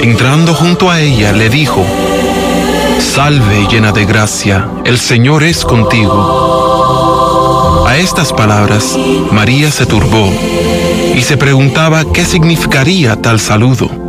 Entrando junto a ella, le dijo: «Salve, llena de gracia, el Señor es contigo». A estas palabras, María se turbó y se preguntaba qué significaría tal saludo.